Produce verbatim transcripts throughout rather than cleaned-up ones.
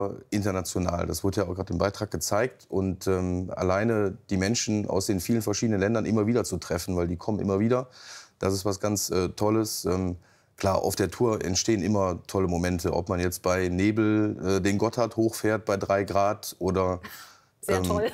international. Das wurde ja auch gerade im Beitrag gezeigt. Und ähm, alleine die Menschen aus den vielen verschiedenen Ländern immer wieder zu treffen, weil die kommen immer wieder, das ist was ganz äh, Tolles. Ähm, klar, auf der Tour entstehen immer tolle Momente. Ob man jetzt bei Nebel äh, den Gotthard hochfährt bei drei Grad oder... Sehr ähm, toll.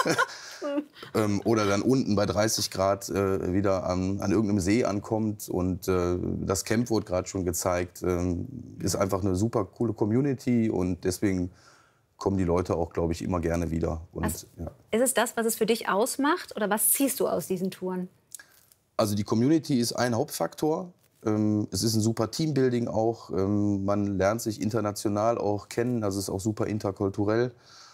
ähm, oder dann unten bei dreißig Grad äh, wieder an, an irgendeinem See ankommt. Und äh, das Camp wurde gerade schon gezeigt. Ähm, ist einfach eine super coole Community und deswegen kommen die Leute auch, glaube ich, immer gerne wieder. Und, was, ja. Ist es das, was es für dich ausmacht oder was ziehst du aus diesen Touren? Also die Community ist ein Hauptfaktor. Ähm, es ist ein super Teambuilding auch. Ähm, man lernt sich international auch kennen. Also es ist auch super interkulturell.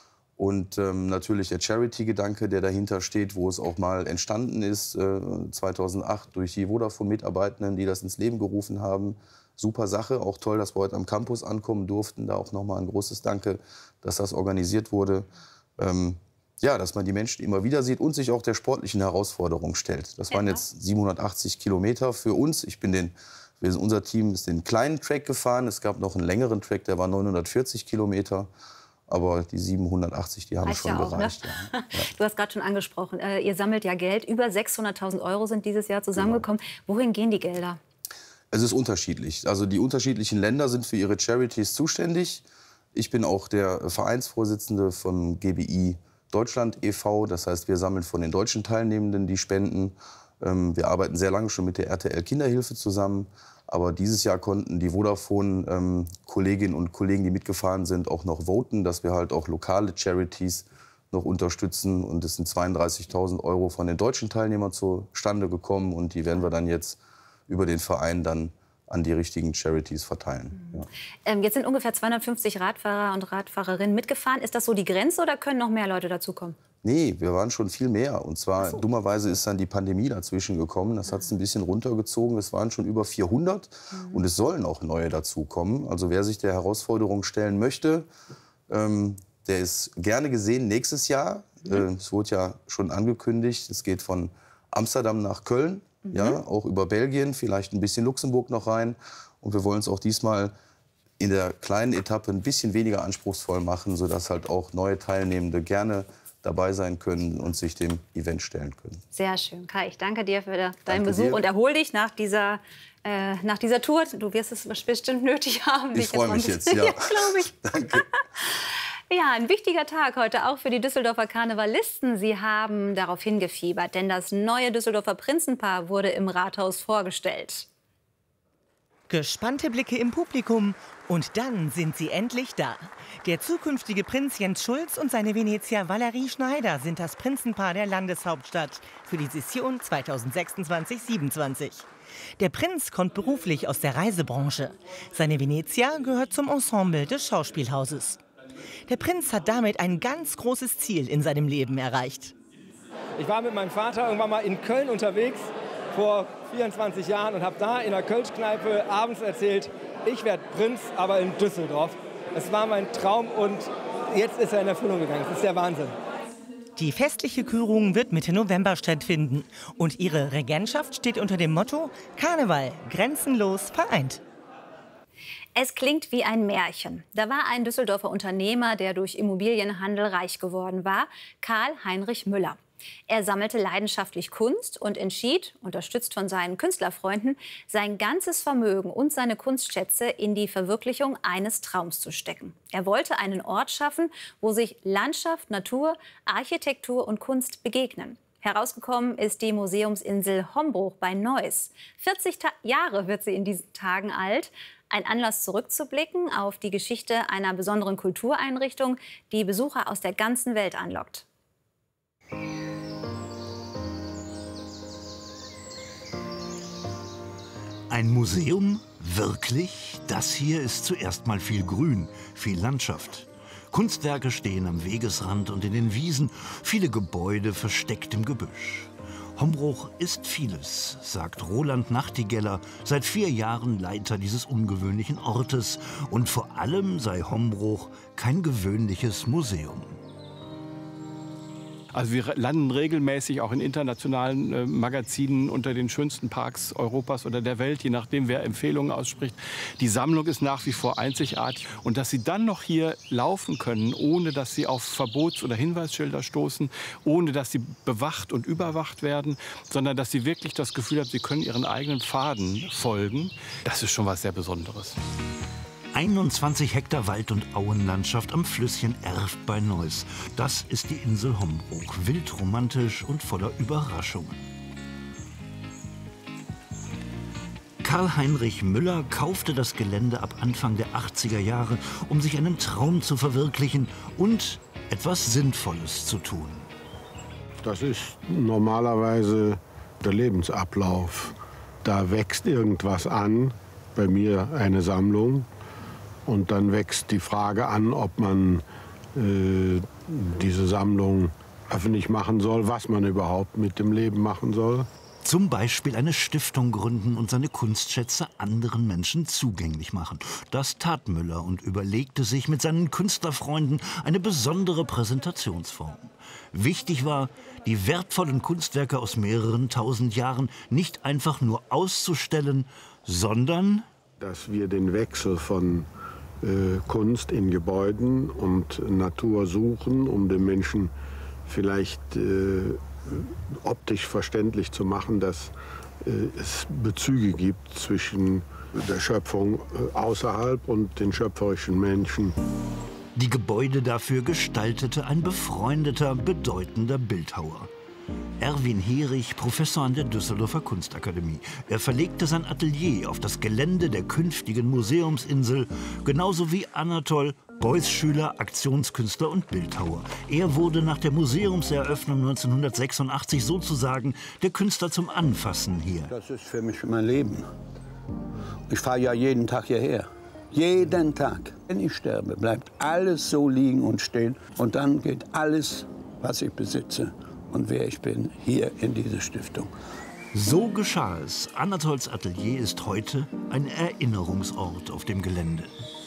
Und ähm, natürlich der Charity-Gedanke, der dahinter steht, wo es auch mal entstanden ist, äh, zweitausendacht durch die Vodafone-Mitarbeitenden, die das ins Leben gerufen haben. Super Sache, auch toll, dass wir heute am Campus ankommen durften. Da auch nochmal ein großes Danke, dass das organisiert wurde. Ähm, ja, dass man die Menschen immer wieder sieht und sich auch der sportlichen Herausforderung stellt. Das waren jetzt siebenhundertachtzig Kilometer für uns. Ich bin den, wir sind, unser Team ist den kleinen Track gefahren. Es gab noch einen längeren Track, der war neunhundertvierzig Kilometer. Aber die siebenhundertachtzig, die haben Reicht schon ja auch, gereicht. ne? Ja. Ja. Du hast gerade schon angesprochen, äh, ihr sammelt ja Geld. Über sechshunderttausend Euro sind dieses Jahr zusammengekommen. Genau. Wohin gehen die Gelder? Es ist unterschiedlich. Also die unterschiedlichen Länder sind für ihre Charities zuständig. Ich bin auch der Vereinsvorsitzende vom G B I Deutschland e V Das heißt, wir sammeln von den deutschen Teilnehmenden die Spenden. Ähm, wir arbeiten sehr lange schon mit der R T L Kinderhilfe zusammen. Aber dieses Jahr konnten die Vodafone-Kolleginnen ähm, und Kollegen, die mitgefahren sind, auch noch voten, dass wir halt auch lokale Charities noch unterstützen. Und es sind zweiunddreißigtausend Euro von den deutschen Teilnehmern zustande gekommen. Und die werden wir dann jetzt über den Verein dann an die richtigen Charities verteilen. Mhm. Ja. Ähm, jetzt sind ungefähr zweihundertfünfzig Radfahrer und Radfahrerinnen mitgefahren. Ist das so die Grenze oder können noch mehr Leute dazukommen? Nee, wir waren schon viel mehr. Und zwar, so. dummerweise ist dann die Pandemie dazwischen gekommen. Das hat es ein bisschen runtergezogen. Es waren schon über vierhundert. Mhm. Und es sollen auch neue dazukommen. Also wer sich der Herausforderung stellen möchte, ähm, der ist gerne gesehen nächstes Jahr. Mhm. Äh, es wurde ja schon angekündigt. Es geht von Amsterdam nach Köln. Mhm. Ja, auch über Belgien, vielleicht ein bisschen Luxemburg noch rein. Und wir wollen es auch diesmal in der kleinen Etappe ein bisschen weniger anspruchsvoll machen, sodass halt auch neue Teilnehmende gerne dabei sein können und sich dem Event stellen können. Sehr schön. Kai, ich danke dir für deinen danke Besuch dir. und erhol dich nach dieser, äh, nach dieser Tour. Du wirst es bestimmt nötig haben. Ich freue mich jetzt, ja. Ja, glaube ich. Danke. Ja, ein wichtiger Tag heute auch für die Düsseldorfer Karnevalisten. Sie haben darauf hingefiebert, denn das neue Düsseldorfer Prinzenpaar wurde im Rathaus vorgestellt. Gespannte Blicke im Publikum und dann sind sie endlich da. Der zukünftige Prinz Jens Schulz und seine Venezia Valerie Schneider sind das Prinzenpaar der Landeshauptstadt für die Session zweitausendsechsundzwanzig siebenundzwanzig. Der Prinz kommt beruflich aus der Reisebranche. Seine Venezia gehört zum Ensemble des Schauspielhauses. Der Prinz hat damit ein ganz großes Ziel in seinem Leben erreicht. Ich war mit meinem Vater irgendwann mal in Köln unterwegs, vor vierundzwanzig Jahren, und habe da in der Kölschkneipe abends erzählt, ich werde Prinz, aber in Düsseldorf. Es war mein Traum und jetzt ist er in Erfüllung gegangen. Das ist der Wahnsinn. Die festliche Kürung wird Mitte November stattfinden. Und ihre Regentschaft steht unter dem Motto Karneval, grenzenlos vereint. Es klingt wie ein Märchen. Da war ein Düsseldorfer Unternehmer, der durch Immobilienhandel reich geworden war, Karl-Heinrich Müller. Er sammelte leidenschaftlich Kunst und entschied, unterstützt von seinen Künstlerfreunden, sein ganzes Vermögen und seine Kunstschätze in die Verwirklichung eines Traums zu stecken. Er wollte einen Ort schaffen, wo sich Landschaft, Natur, Architektur und Kunst begegnen. Herausgekommen ist die Museumsinsel Hombruch bei Neuss. vierzig Ta- Jahre wird sie in diesen Tagen alt. Ein Anlass zurückzublicken auf die Geschichte einer besonderen Kultureinrichtung, die Besucher aus der ganzen Welt anlockt. Ein Museum? Wirklich? Das hier ist zuerst mal viel Grün, viel Landschaft. Kunstwerke stehen am Wegesrand und in den Wiesen, viele Gebäude versteckt im Gebüsch. Hombruch ist vieles, sagt Roland Nachtigeller, seit vier Jahren Leiter dieses ungewöhnlichen Ortes. Und vor allem sei Hombruch kein gewöhnliches Museum. Also wir landen regelmäßig auch in internationalen äh, Magazinen unter den schönsten Parks Europas oder der Welt, je nachdem, wer Empfehlungen ausspricht. Die Sammlung ist nach wie vor einzigartig. Und dass sie dann noch hier laufen können, ohne dass sie auf Verbots- oder Hinweisschilder stoßen, ohne dass sie bewacht und überwacht werden, sondern dass sie wirklich das Gefühl haben, sie können ihren eigenen Pfaden folgen, das ist schon was sehr Besonderes. einundzwanzig Hektar Wald- und Auenlandschaft am Flüsschen Erft bei Neuss. Das ist die Insel Hombruch. Wild, romantisch und voller Überraschungen. Karl-Heinrich Müller kaufte das Gelände ab Anfang der achtziger Jahre, um sich einen Traum zu verwirklichen und etwas Sinnvolles zu tun. Das ist normalerweise der Lebensablauf. Da wächst irgendwas an, bei mir eine Sammlung. Und dann wächst die Frage an, ob man äh, diese Sammlung öffentlich machen soll, was man überhaupt mit dem Leben machen soll. Zum Beispiel eine Stiftung gründen und seine Kunstschätze anderen Menschen zugänglich machen. Das tat Müller und überlegte sich mit seinen Künstlerfreunden eine besondere Präsentationsform. Wichtig war, die wertvollen Kunstwerke aus mehreren tausend Jahren nicht einfach nur auszustellen, sondern dass wir den Wechsel von äh, Kunst in Gebäuden und Natur suchen, um den Menschen vielleicht äh, optisch verständlich zu machen, dass äh, es Bezüge gibt zwischen der Schöpfung äh, außerhalb und den schöpferischen Menschen. Die Gebäude dafür gestaltete ein befreundeter, bedeutender Bildhauer. Erwin Herich, Professor an der Düsseldorfer Kunstakademie. Er verlegte sein Atelier auf das Gelände der künftigen Museumsinsel, genauso wie Anatol, Beuys Schüler, Aktionskünstler und Bildhauer. Er wurde nach der Museumseröffnung neunzehnhundertsechsundachtzig sozusagen der Künstler zum Anfassen hier. Das ist für mich mein Leben. Ich fahre ja jeden Tag hierher. Jeden Tag. Wenn ich sterbe, bleibt alles so liegen und stehen. Und dann geht alles, was ich besitze und wer ich bin, hier in diese Stiftung. So geschah es. Anatols Atelier ist heute ein Erinnerungsort auf dem Gelände.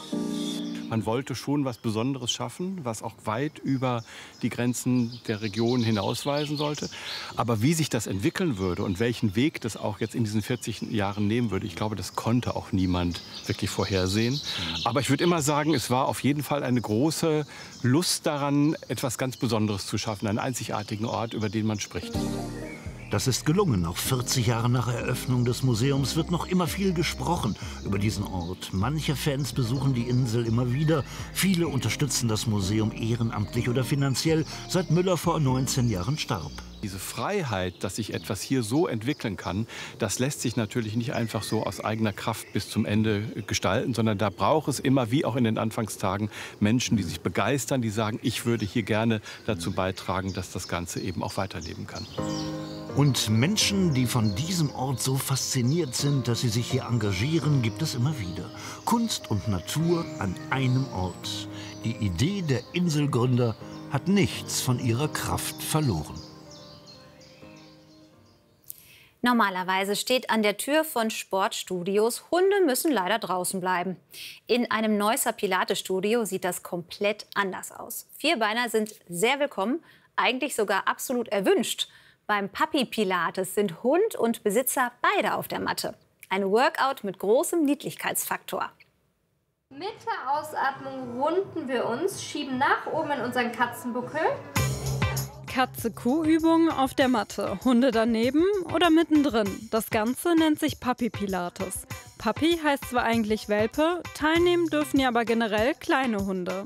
Man wollte schon was Besonderes schaffen, was auch weit über die Grenzen der Region hinausweisen sollte. Aber wie sich das entwickeln würde und welchen Weg das auch jetzt in diesen vierzig Jahren nehmen würde, ich glaube, das konnte auch niemand wirklich vorhersehen. Aber ich würde immer sagen, es war auf jeden Fall eine große Lust daran, etwas ganz Besonderes zu schaffen, einen einzigartigen Ort, über den man spricht. Das ist gelungen. Auch vierzig Jahre nach Eröffnung des Museums wird noch immer viel gesprochen über diesen Ort. Manche Fans besuchen die Insel immer wieder. Viele unterstützen das Museum ehrenamtlich oder finanziell, seit Müller vor neunzehn Jahren starb. Diese Freiheit, dass sich etwas hier so entwickeln kann, das lässt sich natürlich nicht einfach so aus eigener Kraft bis zum Ende gestalten, sondern da braucht es immer, wie auch in den Anfangstagen, Menschen, die sich begeistern, die sagen, ich würde hier gerne dazu beitragen, dass das Ganze eben auch weiterleben kann. Und Menschen, die von diesem Ort so fasziniert sind, dass sie sich hier engagieren, gibt es immer wieder. Kunst und Natur an einem Ort. Die Idee der Inselgründer hat nichts von ihrer Kraft verloren. Normalerweise steht an der Tür von Sportstudios, Hunde müssen leider draußen bleiben. In einem Neusser Pilates-Studio sieht das komplett anders aus. Vierbeiner sind sehr willkommen, eigentlich sogar absolut erwünscht. Beim Papi Pilates sind Hund und Besitzer beide auf der Matte. Ein Workout mit großem Niedlichkeitsfaktor. Mit der Ausatmung runden wir uns, schieben nach oben in unseren Katzenbuckel. Katze-Kuh-Übung auf der Matte. Hunde daneben oder mittendrin. Das Ganze nennt sich Papi Pilates. Papi heißt zwar eigentlich Welpe, teilnehmen dürfen ja aber generell kleine Hunde.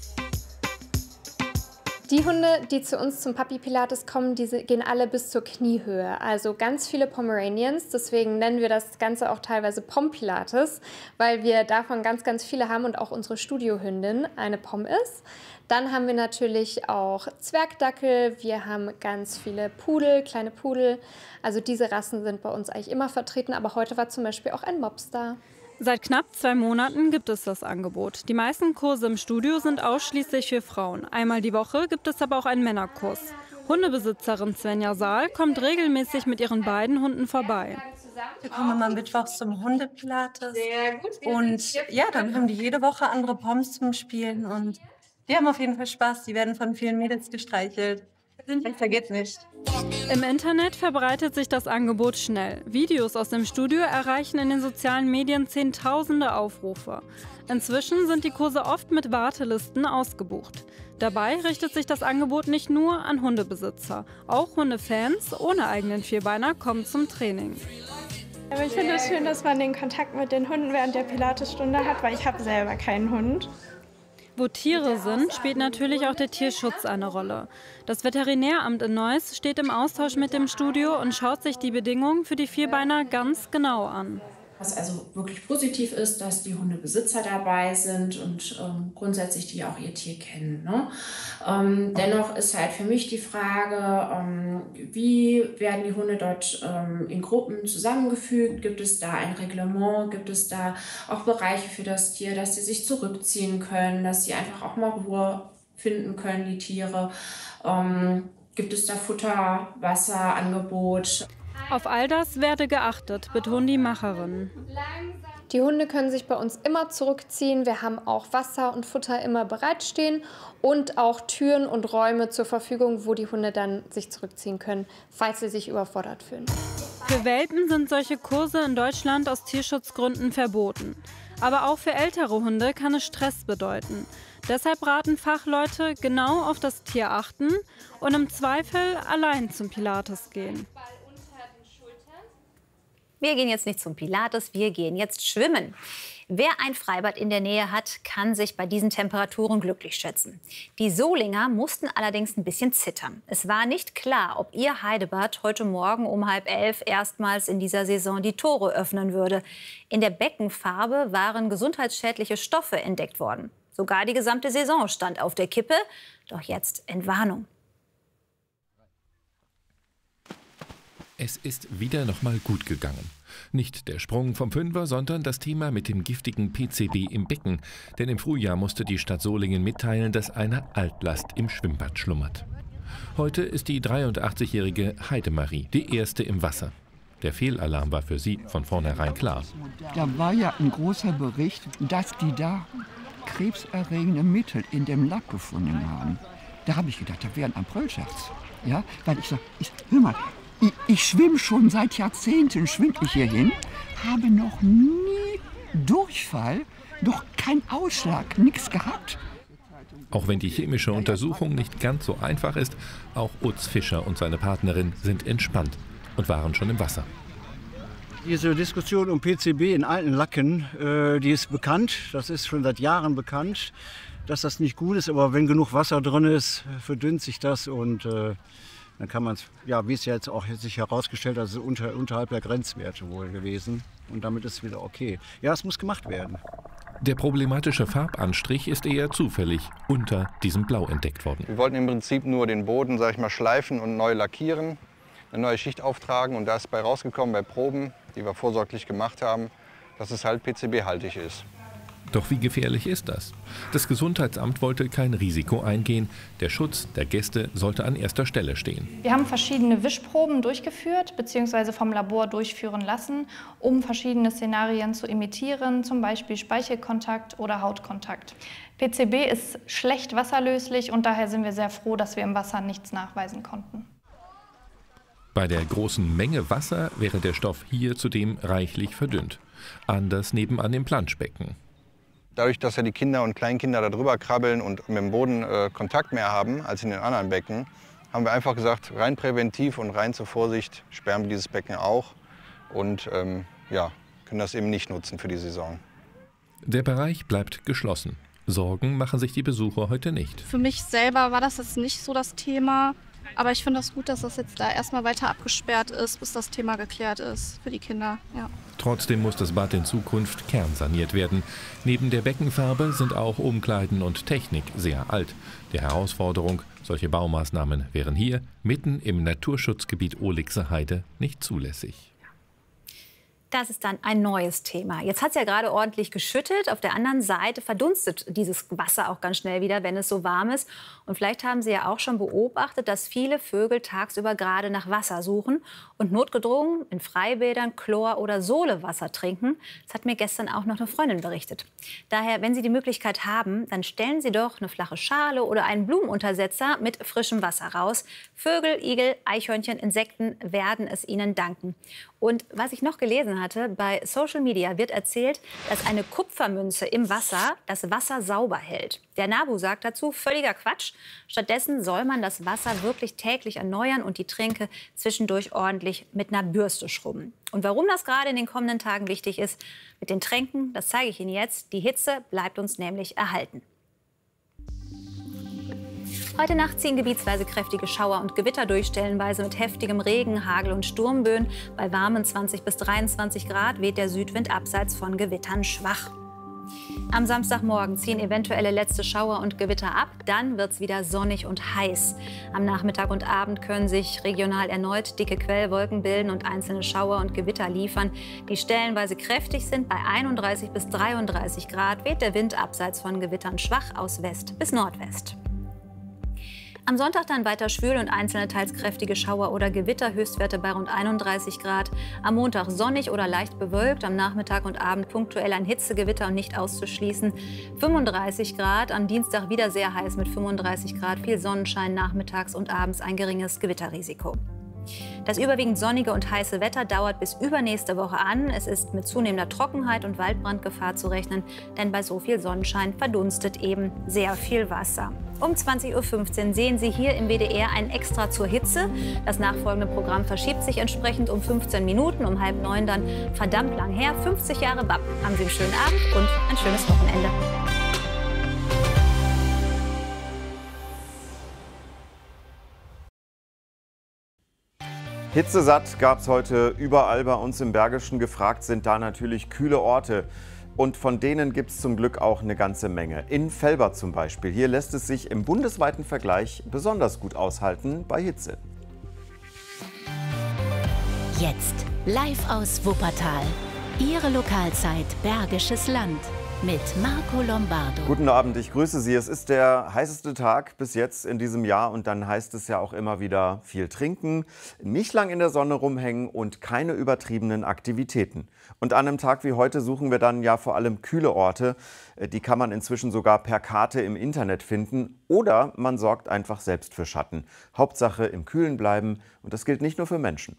Die Hunde, die zu uns zum Papi Pilates kommen, die gehen alle bis zur Kniehöhe. Also ganz viele Pomeranians, deswegen nennen wir das Ganze auch teilweise Pom Pilates, weil wir davon ganz, ganz viele haben und auch unsere Studiohündin eine Pom ist. Dann haben wir natürlich auch Zwergdackel, wir haben ganz viele Pudel, kleine Pudel. Also diese Rassen sind bei uns eigentlich immer vertreten, aber heute war zum Beispiel auch ein Mops da. Seit knapp zwei Monaten gibt es das Angebot. Die meisten Kurse im Studio sind ausschließlich für Frauen. Einmal die Woche gibt es aber auch einen Männerkurs. Hundebesitzerin Svenja Saal kommt regelmäßig mit ihren beiden Hunden vorbei. Wir kommen immer mittwochs zum Hundepilates. Und ja, dann haben die jede Woche andere Poms zum Spielen. Und die haben auf jeden Fall Spaß. Die werden von vielen Mädels gestreichelt. Vergeht nicht. Im Internet verbreitet sich das Angebot schnell. Videos aus dem Studio erreichen in den sozialen Medien Zehntausende Aufrufe. Inzwischen sind die Kurse oft mit Wartelisten ausgebucht. Dabei richtet sich das Angebot nicht nur an Hundebesitzer. Auch Hundefans ohne eigenen Vierbeiner kommen zum Training. Aber ich finde es schön, dass man den Kontakt mit den Hunden während der Pilatesstunde hat, weil ich habe selber keinen Hund. Wo Tiere sind, spielt natürlich auch der Tierschutz eine Rolle. Das Veterinäramt in Neuss steht im Austausch mit dem Studio und schaut sich die Bedingungen für die Vierbeiner ganz genau an. Was also wirklich positiv ist, dass die Hundebesitzer dabei sind und ähm, grundsätzlich die auch ihr Tier kennen. Ne? Ähm, dennoch ist halt für mich die Frage, ähm, wie werden die Hunde dort ähm, in Gruppen zusammengefügt? Gibt es da ein Reglement? Gibt es da auch Bereiche für das Tier, dass sie sich zurückziehen können, dass sie einfach auch mal Ruhe finden können, die Tiere? Ähm, gibt es da Futter, Wasser, Angebot? Auf all das werde geachtet, betonen die Macherinnen. Die Hunde können sich bei uns immer zurückziehen. Wir haben auch Wasser und Futter immer bereitstehen und auch Türen und Räume zur Verfügung, wo die Hunde dann sich zurückziehen können, falls sie sich überfordert fühlen. Für Welpen sind solche Kurse in Deutschland aus Tierschutzgründen verboten. Aber auch für ältere Hunde kann es Stress bedeuten. Deshalb raten Fachleute, genau auf das Tier achten und im Zweifel allein zum Pilates gehen. Wir gehen jetzt nicht zum Pilates, wir gehen jetzt schwimmen. Wer ein Freibad in der Nähe hat, kann sich bei diesen Temperaturen glücklich schätzen. Die Solinger mussten allerdings ein bisschen zittern. Es war nicht klar, ob ihr Heidebad heute Morgen um halb elf erstmals in dieser Saison die Tore öffnen würde. In der Beckenfarbe waren gesundheitsschädliche Stoffe entdeckt worden. Sogar die gesamte Saison stand auf der Kippe. Doch jetzt Entwarnung. Es ist wieder noch mal gut gegangen. Nicht der Sprung vom Fünfer, sondern das Thema mit dem giftigen P C B im Becken. Denn im Frühjahr musste die Stadt Solingen mitteilen, dass eine Altlast im Schwimmbad schlummert. Heute ist die dreiundachtzigjährige Heidemarie die erste im Wasser. Der Fehlalarm war für sie von vornherein klar. Da war ja ein großer Bericht, dass die da krebserregende Mittel in dem Lack gefunden haben. Da habe ich gedacht, das wäre ein April-Scherz. Ja, weil ich sage, ich, hör mal, ich, ich schwimme schon seit Jahrzehnten, schwimme ich hierhin, habe noch nie Durchfall, noch kein Ausschlag, nichts gehabt. Auch wenn die chemische Untersuchung nicht ganz so einfach ist, auch Utz Fischer und seine Partnerin sind entspannt und waren schon im Wasser. Diese Diskussion um P C B in alten Lacken, äh, die ist bekannt, das ist schon seit Jahren bekannt, dass das nicht gut ist, aber wenn genug Wasser drin ist, verdünnt sich das und äh, dann kann man es, ja, wie es ja jetzt auch sich herausgestellt hat, ist unter, unterhalb der Grenzwerte wohl gewesen und damit ist es wieder okay. Ja, es muss gemacht werden. Der problematische Farbanstrich ist eher zufällig unter diesem Blau entdeckt worden. Wir wollten im Prinzip nur den Boden, sag ich mal, schleifen und neu lackieren, eine neue Schicht auftragen und da ist bei rausgekommen bei Proben, die wir vorsorglich gemacht haben, dass es halt P C B-haltig ist. Doch wie gefährlich ist das? Das Gesundheitsamt wollte kein Risiko eingehen. Der Schutz der Gäste sollte an erster Stelle stehen. Wir haben verschiedene Wischproben durchgeführt bzw. vom Labor durchführen lassen, um verschiedene Szenarien zu imitieren, zum Beispiel Speichelkontakt oder Hautkontakt. P C B ist schlecht wasserlöslich und daher sind wir sehr froh, dass wir im Wasser nichts nachweisen konnten. Bei der großen Menge Wasser wäre der Stoff hier zudem reichlich verdünnt. Anders nebenan im Planschbecken. Dadurch, dass ja die Kinder und Kleinkinder da drüber krabbeln und mit dem Boden äh, Kontakt mehr haben als in den anderen Becken, haben wir einfach gesagt, rein präventiv und rein zur Vorsicht sperren wir dieses Becken auch und ähm, ja, können das eben nicht nutzen für die Saison. Der Bereich bleibt geschlossen. Sorgen machen sich die Besucher heute nicht. Für mich selber war das jetzt nicht so das Thema. Aber ich finde das gut, dass das jetzt da erstmal weiter abgesperrt ist, bis das Thema geklärt ist für die Kinder. Ja. Trotzdem muss das Bad in Zukunft kernsaniert werden. Neben der Beckenfarbe sind auch Umkleiden und Technik sehr alt. Die Herausforderung, solche Baumaßnahmen wären hier, mitten im Naturschutzgebiet Ohligse Heide, nicht zulässig. Das ist dann ein neues Thema. Jetzt hat es ja gerade ordentlich geschüttet. Auf der anderen Seite verdunstet dieses Wasser auch ganz schnell wieder, wenn es so warm ist. Und vielleicht haben Sie ja auch schon beobachtet, dass viele Vögel tagsüber gerade nach Wasser suchen und notgedrungen in Freibädern Chlor- oder Solewasser trinken. Das hat mir gestern auch noch eine Freundin berichtet. Daher, wenn Sie die Möglichkeit haben, dann stellen Sie doch eine flache Schale oder einen Blumenuntersetzer mit frischem Wasser raus. Vögel, Igel, Eichhörnchen, Insekten werden es Ihnen danken. Und was ich noch gelesen hatte, bei Social Media wird erzählt, dass eine Kupfermünze im Wasser das Wasser sauber hält. Der NABU sagt dazu, völliger Quatsch. Stattdessen soll man das Wasser wirklich täglich erneuern und die Tränke zwischendurch ordentlich mit einer Bürste schrubben. Und warum das gerade in den kommenden Tagen wichtig ist mit den Tränken, das zeige ich Ihnen jetzt. Die Hitze bleibt uns nämlich erhalten. Heute Nacht ziehen gebietsweise kräftige Schauer und Gewitter durch, stellenweise mit heftigem Regen, Hagel und Sturmböen. Bei warmen zwanzig bis dreiundzwanzig Grad weht der Südwind abseits von Gewittern schwach. Am Samstagmorgen ziehen eventuelle letzte Schauer und Gewitter ab. Dann wird es wieder sonnig und heiß. Am Nachmittag und Abend können sich regional erneut dicke Quellwolken bilden und einzelne Schauer und Gewitter liefern, die stellenweise kräftig sind. Bei einunddreißig bis dreiunddreißig Grad weht der Wind abseits von Gewittern schwach aus West bis Nordwest. Am Sonntag dann weiter schwül und einzelne teils kräftige Schauer oder Gewitter, Höchstwerte bei rund einunddreißig Grad. Am Montag sonnig oder leicht bewölkt, am Nachmittag und Abend punktuell ein Hitzegewitter und nicht auszuschließen. fünfunddreißig Grad, am Dienstag wieder sehr heiß mit fünfunddreißig Grad, viel Sonnenschein, nachmittags und abends ein geringes Gewitterrisiko. Das überwiegend sonnige und heiße Wetter dauert bis übernächste Woche an. Es ist mit zunehmender Trockenheit und Waldbrandgefahr zu rechnen, denn bei so viel Sonnenschein verdunstet eben sehr viel Wasser. Um zwanzig Uhr fünfzehn sehen Sie hier im W D R ein Extra zur Hitze. Das nachfolgende Programm verschiebt sich entsprechend um fünfzehn Minuten, um halb neun dann verdammt lang her. fünfzig Jahre B A P. Haben Sie einen schönen Abend und ein schönes Wochenende. Hitzesatt gab es heute überall bei uns im Bergischen. Gefragt sind da natürlich kühle Orte. Und von denen gibt es zum Glück auch eine ganze Menge. In Velbert zum Beispiel. Hier lässt es sich im bundesweiten Vergleich besonders gut aushalten bei Hitze. Jetzt live aus Wuppertal. Ihre Lokalzeit Bergisches Land mit Marco Lombardo. Guten Abend, ich grüße Sie. Es ist der heißeste Tag bis jetzt in diesem Jahr und dann heißt es ja auch immer wieder viel trinken, nicht lang in der Sonne rumhängen und keine übertriebenen Aktivitäten. Und an einem Tag wie heute suchen wir dann ja vor allem kühle Orte. Die kann man inzwischen sogar per Karte im Internet finden oder man sorgt einfach selbst für Schatten. Hauptsache im Kühlen bleiben und das gilt nicht nur für Menschen.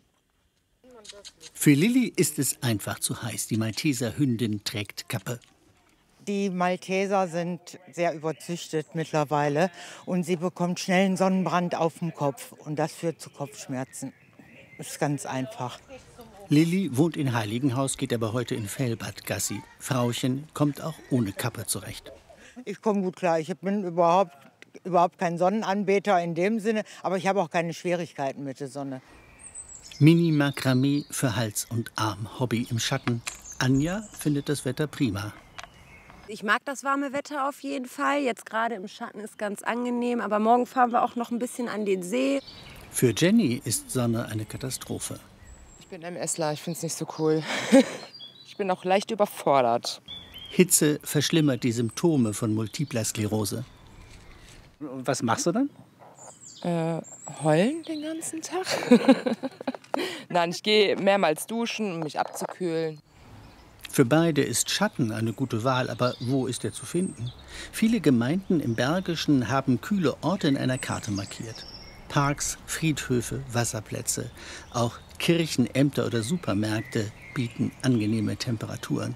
Für Lilly ist es einfach zu heiß. Die Malteser Hündin trägt Kappe. Die Malteser sind sehr überzüchtet mittlerweile und sie bekommt schnell einen Sonnenbrand auf dem Kopf und das führt zu Kopfschmerzen. Das ist ganz einfach. Lilly wohnt in Heiligenhaus, geht aber heute in Velbert Gassi. Frauchen kommt auch ohne Kappe zurecht. Ich komme gut klar. Ich bin überhaupt, überhaupt kein Sonnenanbeter in dem Sinne, aber ich habe auch keine Schwierigkeiten mit der Sonne. Mini-Makramee für Hals und Arm, Hobby im Schatten. Anja findet das Wetter prima. Ich mag das warme Wetter auf jeden Fall. Jetzt gerade im Schatten ist ganz angenehm. Aber morgen fahren wir auch noch ein bisschen an den See. Für Jenny ist Sonne eine Katastrophe. Ich bin MSler, ich finde es nicht so cool. Ich bin auch leicht überfordert. Hitze verschlimmert die Symptome von multipler Sklerose. Was machst du dann? Äh, heulen den ganzen Tag. Nein, ich gehe mehrmals duschen, um mich abzukühlen. Für beide ist Schatten eine gute Wahl, aber wo ist er zu finden? Viele Gemeinden im Bergischen haben kühle Orte in einer Karte markiert. Parks, Friedhöfe, Wasserplätze, auch Kirchen, Ämter oder Supermärkte bieten angenehme Temperaturen.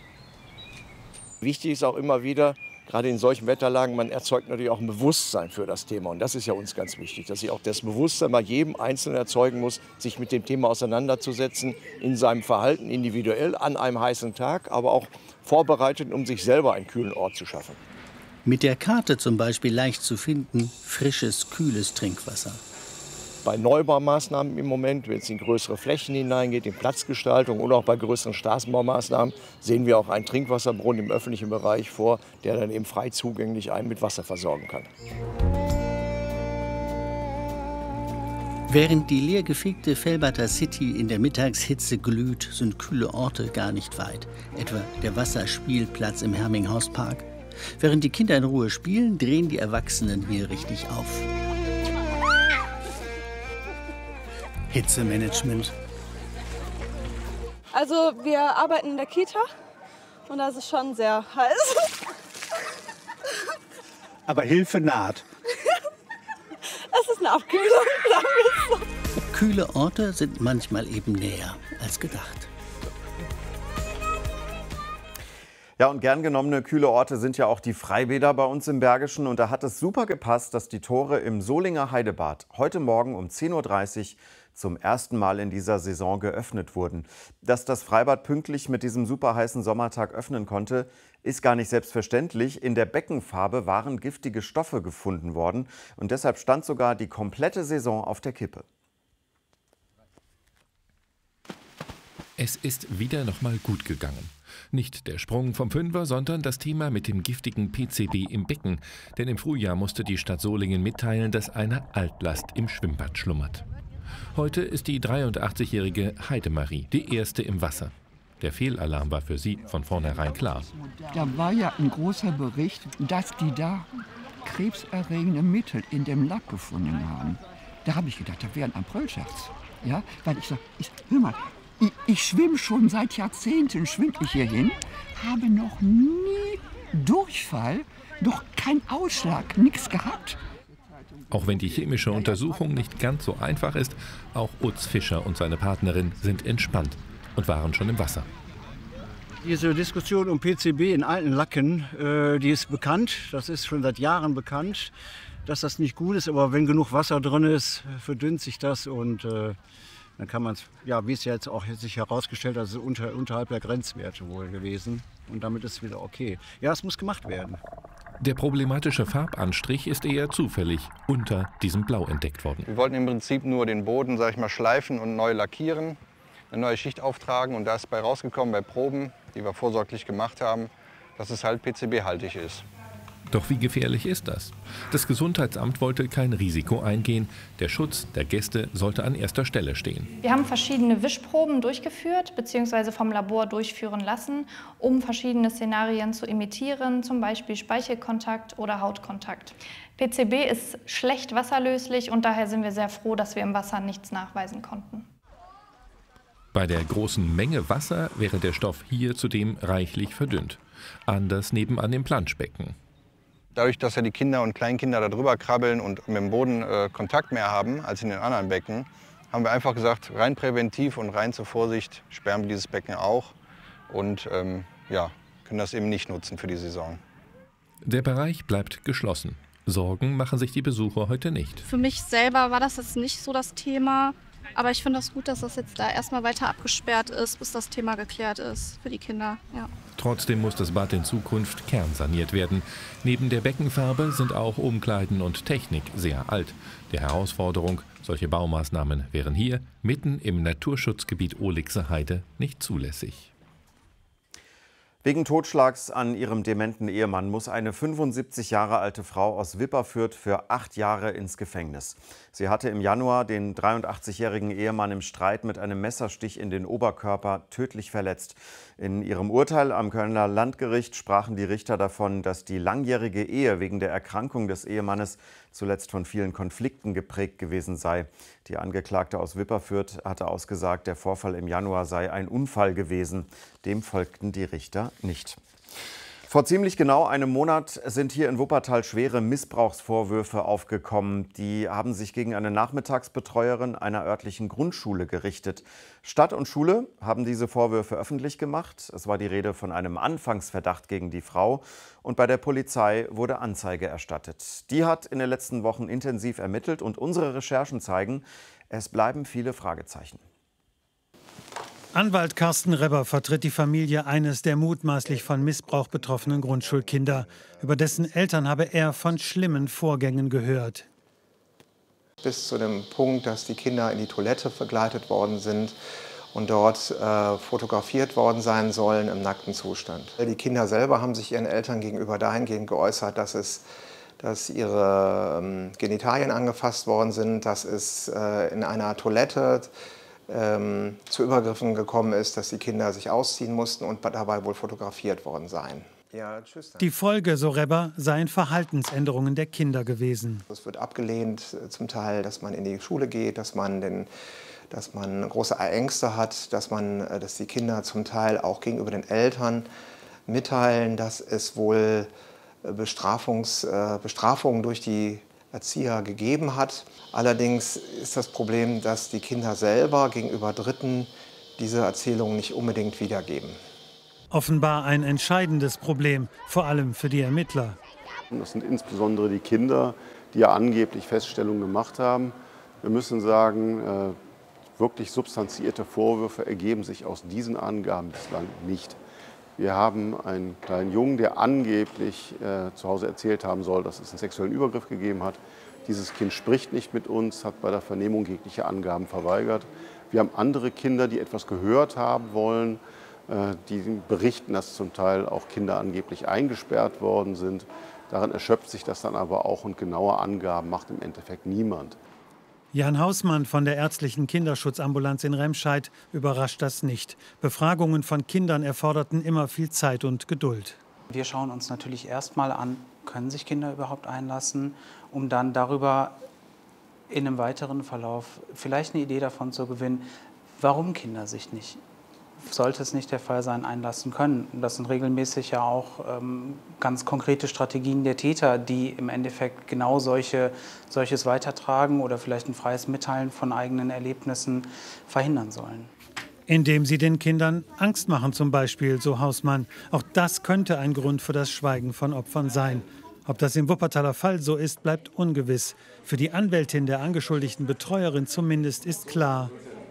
Wichtig ist auch immer wieder, gerade in solchen Wetterlagen, man erzeugt natürlich auch ein Bewusstsein für das Thema. Und das ist ja uns ganz wichtig, dass sich auch das Bewusstsein bei jedem Einzelnen erzeugen muss, sich mit dem Thema auseinanderzusetzen, in seinem Verhalten individuell an einem heißen Tag, aber auch vorbereitet, um sich selber einen kühlen Ort zu schaffen. Mit der Karte zum Beispiel leicht zu finden, frisches, kühles Trinkwasser. Bei Neubaumaßnahmen im Moment, wenn es in größere Flächen hineingeht, in Platzgestaltung oder auch bei größeren Straßenbaumaßnahmen, sehen wir auch einen Trinkwasserbrunnen im öffentlichen Bereich vor, der dann eben frei zugänglich einen mit Wasser versorgen kann. Während die leergefegte Velberter City in der Mittagshitze glüht, sind kühle Orte gar nicht weit. Etwa der Wasserspielplatz im Herminghauspark. Während die Kinder in Ruhe spielen, drehen die Erwachsenen hier richtig auf. Hitzemanagement. Also wir arbeiten in der Kita und da ist es schon sehr heiß. Aber Hilfe naht. Es ist eine Abkühlung, sagen wir so. Kühle Orte sind manchmal eben näher als gedacht. Ja, und gern genommene kühle Orte sind ja auch die Freibäder bei uns im Bergischen. Und da hat es super gepasst, dass die Tore im Solinger Heidebad heute Morgen um zehn Uhr dreißig zum ersten Mal in dieser Saison geöffnet wurden. Dass das Freibad pünktlich mit diesem super heißen Sommertag öffnen konnte, ist gar nicht selbstverständlich. In der Beckenfarbe waren giftige Stoffe gefunden worden. Und deshalb stand sogar die komplette Saison auf der Kippe. Es ist wieder noch mal gut gegangen. Nicht der Sprung vom Fünfer, sondern das Thema mit dem giftigen P C B im Becken. Denn im Frühjahr musste die Stadt Solingen mitteilen, dass eine Altlast im Schwimmbad schlummert. Heute ist die dreiundachtzigjährige Heidemarie die erste im Wasser. Der Fehlalarm war für sie von vornherein klar. Da war ja ein großer Bericht, dass die da krebserregende Mittel in dem Lack gefunden haben. Da habe ich gedacht, das wäre ein Aprilscherz. Ja, weil ich so, ich, hör mal, ich, ich schwimme schon seit Jahrzehnten, schwimme ich hier hin, habe noch nie Durchfall, noch kein Ausschlag, nichts gehabt. Auch wenn die chemische Untersuchung nicht ganz so einfach ist, auch Utz Fischer und seine Partnerin sind entspannt und waren schon im Wasser. Diese Diskussion um P C B in alten Lacken, äh, die ist bekannt, das ist schon seit Jahren bekannt, dass das nicht gut ist, aber wenn genug Wasser drin ist, verdünnt sich das und äh, dann kann man es, ja, wie es ja jetzt auch sich herausgestellt hat, ist unter, unterhalb der Grenzwerte wohl gewesen und damit ist es wieder okay. Ja, es muss gemacht werden. Der problematische Farbanstrich ist eher zufällig unter diesem Blau entdeckt worden. Wir wollten im Prinzip nur den Boden, sag ich mal, schleifen und neu lackieren, eine neue Schicht auftragen und da ist bei rausgekommen bei Proben, die wir vorsorglich gemacht haben, dass es halt P C B-haltig ist. Doch wie gefährlich ist das? Das Gesundheitsamt wollte kein Risiko eingehen. Der Schutz der Gäste sollte an erster Stelle stehen. Wir haben verschiedene Wischproben durchgeführt bzw. vom Labor durchführen lassen, um verschiedene Szenarien zu imitieren, zum Beispiel Speichelkontakt oder Hautkontakt. P C B ist schlecht wasserlöslich und daher sind wir sehr froh, dass wir im Wasser nichts nachweisen konnten. Bei der großen Menge Wasser wäre der Stoff hier zudem reichlich verdünnt. Anders nebenan im Planschbecken. Dadurch, dass ja die Kinder und Kleinkinder da drüber krabbeln und mit dem Boden äh, Kontakt mehr haben als in den anderen Becken, haben wir einfach gesagt, rein präventiv und rein zur Vorsicht sperren wir dieses Becken auch und ähm, ja, können das eben nicht nutzen für die Saison. Der Bereich bleibt geschlossen. Sorgen machen sich die Besucher heute nicht. Für mich selber war das jetzt nicht so das Thema. Aber ich finde das gut, dass das jetzt da erstmal weiter abgesperrt ist, bis das Thema geklärt ist für die Kinder. Ja. Trotzdem muss das Bad in Zukunft kernsaniert werden. Neben der Beckenfarbe sind auch Umkleiden und Technik sehr alt. Der Herausforderung, solche Baumaßnahmen wären hier, mitten im Naturschutzgebiet Ohligse Heide, nicht zulässig. Wegen Totschlags an ihrem dementen Ehemann muss eine fünfundsiebzig Jahre alte Frau aus Wipperfürth für acht Jahre ins Gefängnis. Sie hatte im Januar den dreiundachtzigjährigen Ehemann im Streit mit einem Messerstich in den Oberkörper tödlich verletzt. In ihrem Urteil am Kölner Landgericht sprachen die Richter davon, dass die langjährige Ehe wegen der Erkrankung des Ehemannes zuletzt von vielen Konflikten geprägt gewesen sei. Die Angeklagte aus Wipperfürth hatte ausgesagt, der Vorfall im Januar sei ein Unfall gewesen. Dem folgten die Richter nicht. Vor ziemlich genau einem Monat sind hier in Wuppertal schwere Missbrauchsvorwürfe aufgekommen. Die haben sich gegen eine Nachmittagsbetreuerin einer örtlichen Grundschule gerichtet. Stadt und Schule haben diese Vorwürfe öffentlich gemacht. Es war die Rede von einem Anfangsverdacht gegen die Frau. Und bei der Polizei wurde Anzeige erstattet. Die hat in den letzten Wochen intensiv ermittelt und unsere Recherchen zeigen, es bleiben viele Fragezeichen. Anwalt Carsten Rebber vertritt die Familie eines der mutmaßlich von Missbrauch betroffenen Grundschulkinder. Über dessen Eltern habe er von schlimmen Vorgängen gehört. Bis zu dem Punkt, dass die Kinder in die Toilette begleitet worden sind und dort äh, fotografiert worden sein sollen im nackten Zustand. Die Kinder selber haben sich ihren Eltern gegenüber dahingehend geäußert, dass es dass ihre ähm, Genitalien angefasst worden sind, dass es äh, in einer Toilette ähm, zu Übergriffen gekommen ist, dass die Kinder sich ausziehen mussten und dabei wohl fotografiert worden seien. Ja, tschüss. Die Folge, so Rebber, seien Verhaltensänderungen der Kinder gewesen. Es wird abgelehnt, zum Teil, dass man in die Schule geht, dass man, den, dass man große Ängste hat, dass, man, dass die Kinder zum Teil auch gegenüber den Eltern mitteilen, dass es wohl Bestrafungs, äh, Bestrafungen durch die Erzieher gegeben hat. Allerdings ist das Problem, dass die Kinder selber gegenüber Dritten diese Erzählungen nicht unbedingt wiedergeben. Offenbar ein entscheidendes Problem, vor allem für die Ermittler. Das sind insbesondere die Kinder, die ja angeblich Feststellungen gemacht haben. Wir müssen sagen, wirklich substanzierte Vorwürfe ergeben sich aus diesen Angaben bislang nicht. Wir haben einen kleinen Jungen, der angeblich äh, zu Hause erzählt haben soll, dass es einen sexuellen Übergriff gegeben hat. Dieses Kind spricht nicht mit uns, hat bei der Vernehmung jegliche Angaben verweigert. Wir haben andere Kinder, die etwas gehört haben wollen, äh, die berichten, dass zum Teil auch Kinder angeblich eingesperrt worden sind. Daran erschöpft sich das dann aber auch und genaue Angaben macht im Endeffekt niemand. Jan Hausmann von der ärztlichen Kinderschutzambulanz in Remscheid überrascht das nicht. Befragungen von Kindern erforderten immer viel Zeit und Geduld. Wir schauen uns natürlich erst mal an, können sich Kinder überhaupt einlassen, um dann darüber in einem weiteren Verlauf vielleicht eine Idee davon zu gewinnen, warum Kinder sich nicht, sollte es nicht der Fall sein, einlassen können. Das sind regelmäßig ja auch ähm, ganz konkrete Strategien der Täter, die im Endeffekt genau solche, solches Weitertragen oder vielleicht ein freies Mitteilen von eigenen Erlebnissen verhindern sollen. Indem sie den Kindern Angst machen zum Beispiel, so Hausmann. Auch das könnte ein Grund für das Schweigen von Opfern sein. Ob das im Wuppertaler Fall so ist, bleibt ungewiss. Für die Anwältin der angeschuldigten Betreuerin zumindest ist klar: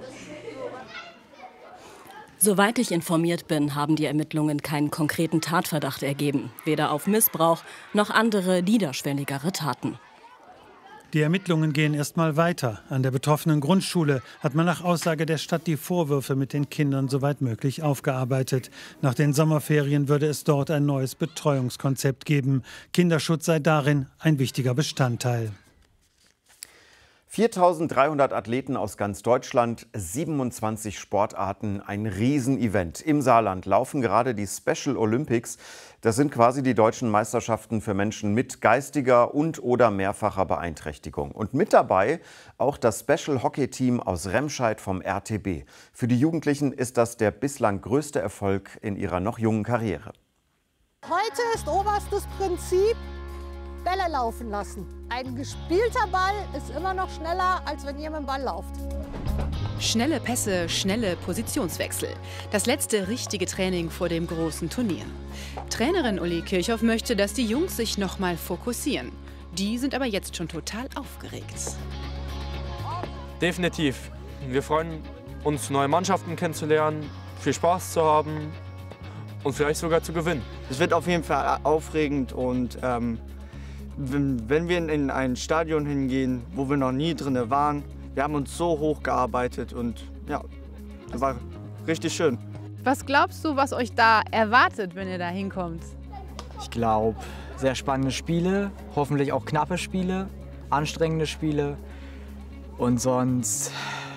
Soweit ich informiert bin, haben die Ermittlungen keinen konkreten Tatverdacht ergeben. Weder auf Missbrauch noch andere niederschwelligere Taten. Die Ermittlungen gehen erst mal weiter. An der betroffenen Grundschule hat man nach Aussage der Stadt die Vorwürfe mit den Kindern soweit möglich aufgearbeitet. Nach den Sommerferien würde es dort ein neues Betreuungskonzept geben. Kinderschutz sei darin ein wichtiger Bestandteil. viertausenddreihundert Athleten aus ganz Deutschland, siebenundzwanzig Sportarten, ein Riesenevent. Im Saarland laufen gerade die Special Olympics. Das sind quasi die deutschen Meisterschaften für Menschen mit geistiger und oder mehrfacher Beeinträchtigung. Und mit dabei auch das Special Hockey Team aus Remscheid vom R T B. Für die Jugendlichen ist das der bislang größte Erfolg in ihrer noch jungen Karriere. Heute ist oberstes Prinzip: Bälle laufen lassen. Ein gespielter Ball ist immer noch schneller, als wenn ihr mit dem Ball lauft. Schnelle Pässe, schnelle Positionswechsel. Das letzte richtige Training vor dem großen Turnier. Trainerin Uli Kirchhoff möchte, dass die Jungs sich noch mal fokussieren. Die sind aber jetzt schon total aufgeregt. Definitiv. Wir freuen uns, neue Mannschaften kennenzulernen, viel Spaß zu haben und vielleicht sogar zu gewinnen. Es wird auf jeden Fall aufregend und ähm, wenn wir in ein Stadion hingehen, wo wir noch nie drin waren, wir haben uns so hochgearbeitet und ja, das war richtig schön. Was glaubst du, was euch da erwartet, wenn ihr da hinkommt? Ich glaube, sehr spannende Spiele, hoffentlich auch knappe Spiele, anstrengende Spiele und sonst,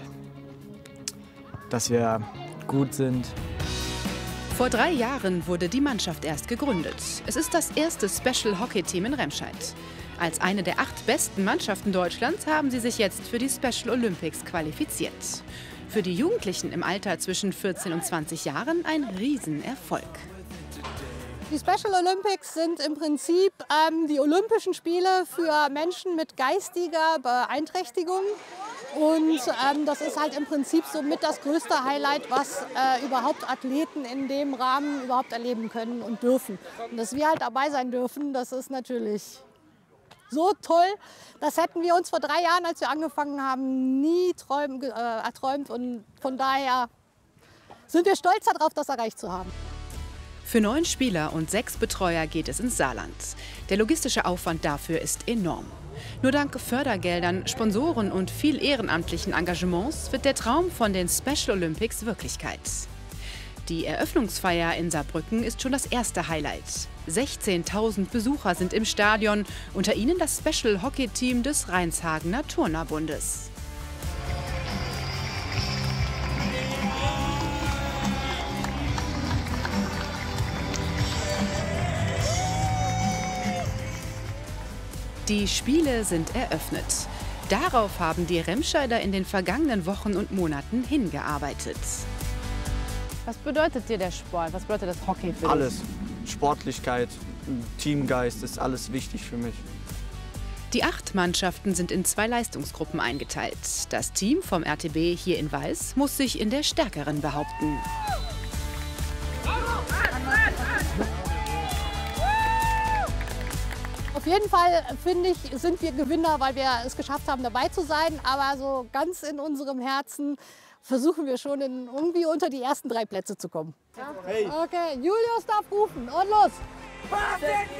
dass wir gut sind. Vor drei Jahren wurde die Mannschaft erst gegründet. Es ist das erste Special Hockey Team in Remscheid. Als eine der acht besten Mannschaften Deutschlands haben sie sich jetzt für die Special Olympics qualifiziert. Für die Jugendlichen im Alter zwischen vierzehn und zwanzig Jahren ein Riesenerfolg. Die Special Olympics sind im Prinzip ähm, die Olympischen Spiele für Menschen mit geistiger Beeinträchtigung. Und ähm, das ist halt im Prinzip so mit das größte Highlight, was äh, überhaupt Athleten in dem Rahmen überhaupt erleben können und dürfen. Und dass wir halt dabei sein dürfen, das ist natürlich so toll. Das hätten wir uns vor drei Jahren, als wir angefangen haben, nie träumen, äh, erträumt. Und von daher sind wir stolz darauf, das erreicht zu haben. Für neun Spieler und sechs Betreuer geht es ins Saarland. Der logistische Aufwand dafür ist enorm. Nur dank Fördergeldern, Sponsoren und viel ehrenamtlichen Engagements wird der Traum von den Special Olympics Wirklichkeit. Die Eröffnungsfeier in Saarbrücken ist schon das erste Highlight. sechzehntausend Besucher sind im Stadion, unter ihnen das Special Hockey Team des Rheinshagener Turnerbundes. Die Spiele sind eröffnet. Darauf haben die Remscheider in den vergangenen Wochen und Monaten hingearbeitet. Was bedeutet dir der Sport? Was bedeutet das Hockey für dich? Alles. Sportlichkeit, Teamgeist ist alles wichtig für mich. Die acht Mannschaften sind in zwei Leistungsgruppen eingeteilt. Das Team vom R T B hier in Weiß muss sich in der stärkeren behaupten. Auf jeden Fall, finde ich, sind wir Gewinner, weil wir es geschafft haben, dabei zu sein. Aber so ganz in unserem Herzen versuchen wir schon in, irgendwie unter die ersten drei Plätze zu kommen. Okay, Julius darf rufen und los!